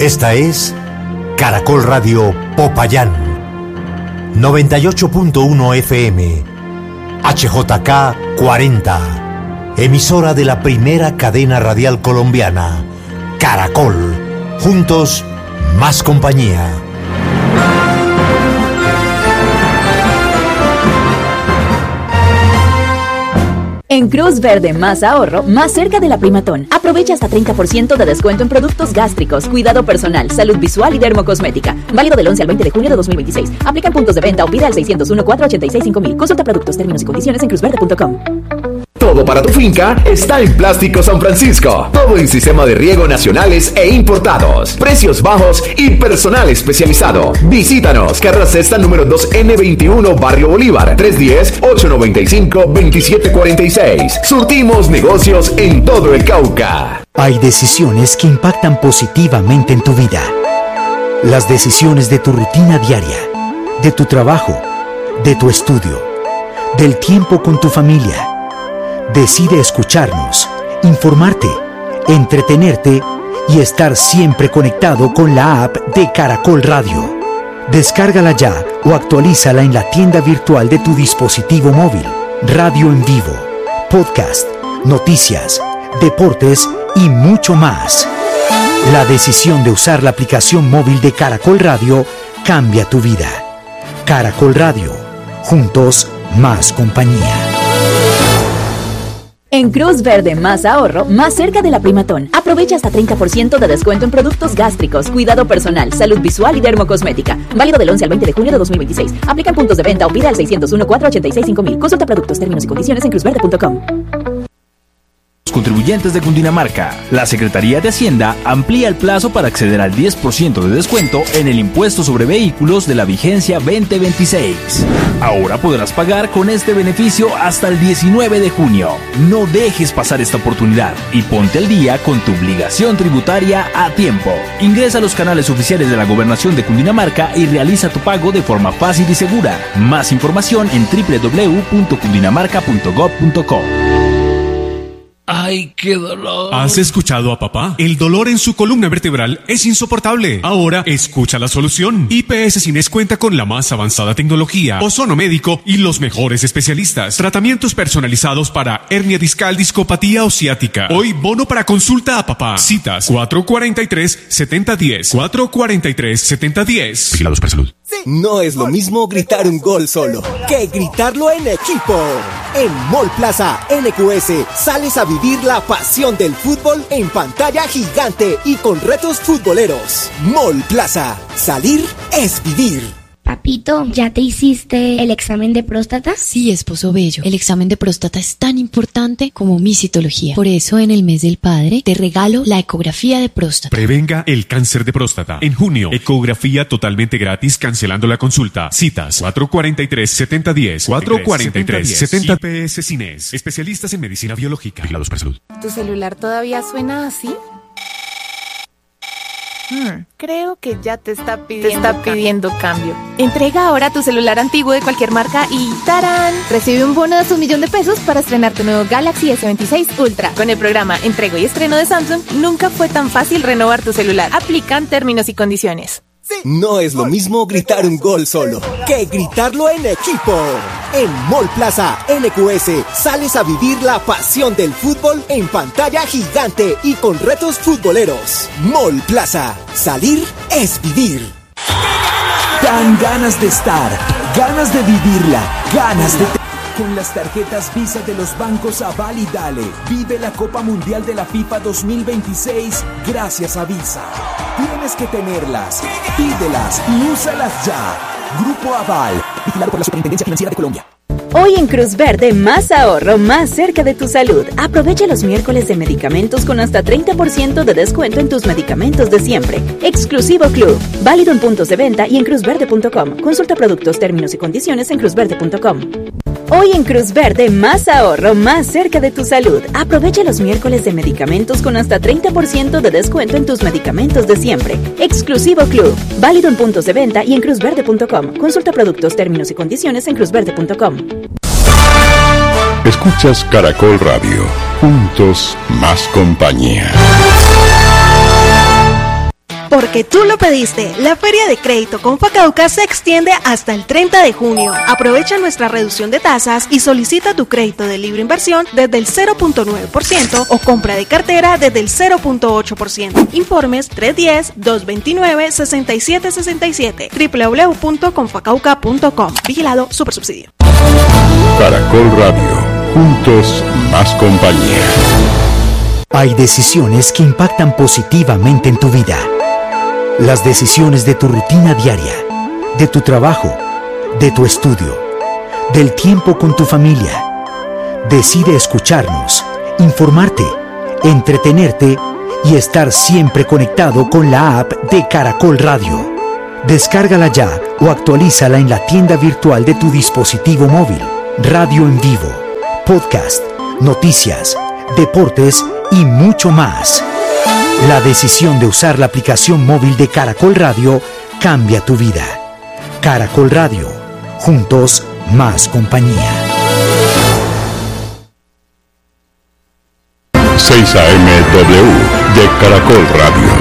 Esta es Caracol Radio Popayán, 98.1 FM, HJK 40, emisora de la primera cadena radial colombiana, Caracol. Juntos, más compañía. En Cruz Verde, más ahorro, más cerca de la Primatón. Aprovecha hasta 30% de descuento en productos gástricos, cuidado personal, salud visual y dermocosmética. Válido del 11 al 20 de junio de 2026. Aplican puntos de venta o pida al 601-486-5000. Consulta productos, términos y condiciones en cruzverde.com. Todo para tu finca está en Plástico San Francisco. Todo en sistema de riego nacionales e importados. Precios bajos y personal especializado. Visítanos. Carrera Sexta número 2N21, Barrio Bolívar. 310-895-2746. Surtimos negocios en todo el Cauca. Hay decisiones que impactan positivamente en tu vida. Las decisiones de tu rutina diaria, de tu trabajo, de tu estudio, del tiempo con tu familia. Decide escucharnos, informarte, entretenerte y estar siempre conectado con la app de Caracol Radio. Descárgala ya o actualízala en la tienda virtual de tu dispositivo móvil. Radio en vivo, podcast, noticias, deportes y mucho más. La decisión de usar la aplicación móvil de Caracol Radio cambia tu vida. Caracol Radio, juntos más compañía. En Cruz Verde, más ahorro, más cerca de la Primatón. Aprovecha hasta 30% de descuento en productos gástricos, cuidado personal, salud visual y dermocosmética. Válido del 11 al 20 de junio de 2026. Aplican puntos de venta o pida al 601-486-5000. Consulta productos, términos y condiciones en cruzverde.com. Contribuyentes de Cundinamarca. La Secretaría de Hacienda amplía el plazo para acceder al 10% de descuento en el impuesto sobre vehículos de la vigencia 2026. Ahora podrás pagar con este beneficio hasta el 19 de junio. No dejes pasar esta oportunidad y ponte al día con tu obligación tributaria a tiempo. Ingresa a los canales oficiales de la Gobernación de Cundinamarca y realiza tu pago de forma fácil y segura. Más información en www.cundinamarca.gov.co. ¡Ay, qué dolor! ¿Has escuchado a papá? El dolor en su columna vertebral es insoportable. Ahora escucha la solución. IPS Cines cuenta con la más avanzada tecnología, ozono médico y los mejores especialistas. Tratamientos personalizados para hernia discal, discopatía o ciática. Hoy bono para consulta a papá. Citas 443-7010. 443-7010. Vigilados para salud. No es lo mismo gritar un gol solo que gritarlo en equipo. En Mall Plaza NQS sales a vivir la pasión del fútbol en pantalla gigante y con retos futboleros. Mall Plaza, salir es vivir. Papito, ¿ya te hiciste el examen de próstata? Sí, esposo bello. El examen de próstata es tan importante como mi citología. Por eso, en el mes del padre, te regalo la ecografía de próstata. Prevenga el cáncer de próstata. En junio, ecografía totalmente gratis, cancelando la consulta. Citas 443-7010. 443-7010. IPS Cines. Especialistas en medicina biológica. Vigilados para salud. ¿Tu celular todavía suena así? Creo que ya te está pidiendo cambio. Entrega ahora tu celular antiguo de cualquier marca y ¡tarán! Recibe un bono de hasta $1.000.000 para estrenar tu nuevo Galaxy S26 Ultra. Con el programa Entrego y Estreno de Samsung, nunca fue tan fácil renovar tu celular. Aplican términos y condiciones. No es lo mismo gritar un gol solo que gritarlo en equipo. En Mall Plaza NQS sales a vivir la pasión del fútbol en pantalla gigante y con retos futboleros. Mall Plaza, salir es vivir. Dan ganas de estar, ganas de vivirla, ganas de... Con las tarjetas Visa de los bancos Aval y Dale, vive la Copa Mundial de la FIFA 2026 gracias a Visa. Tienes que tenerlas, pídelas y úsalas ya. Grupo Aval, vigilado por la Superintendencia Financiera de Colombia. Hoy en Cruz Verde, más ahorro, más cerca de tu salud. Aprovecha los miércoles de medicamentos con hasta 30% de descuento en tus medicamentos de siempre. Exclusivo Club. Válido en puntos de venta y en cruzverde.com. Consulta productos, términos y condiciones en cruzverde.com. Hoy en Cruz Verde, más ahorro, más cerca de tu salud. Aprovecha los miércoles de medicamentos con hasta 30% de descuento en tus medicamentos de siempre. Exclusivo Club. Válido en puntos de venta y en cruzverde.com. Consulta productos, términos y condiciones en cruzverde.com. Escuchas Caracol Radio. Juntos, más compañía. Porque tú lo pediste. La Feria de Crédito Confacauca se extiende hasta el 30 de junio. Aprovecha nuestra reducción de tasas y solicita tu crédito de libre inversión desde el 0.9% o compra de cartera desde el 0.8%. Informes 310-229-6767. www.confacauca.com. Vigilado Supersubsidio. Caracol Radio. Juntos, más compañía. Hay decisiones que impactan positivamente en tu vida. Las decisiones de tu rutina diaria, de tu trabajo, de tu estudio, del tiempo con tu familia. Decide escucharnos, informarte, entretenerte y estar siempre conectado con la app de Caracol Radio. Descárgala ya o actualízala en la tienda virtual de tu dispositivo móvil. Radio en vivo, podcast, noticias, deportes y mucho más. La decisión de usar la aplicación móvil de Caracol Radio cambia tu vida. Caracol Radio, juntos más compañía. 6 AM W de Caracol Radio.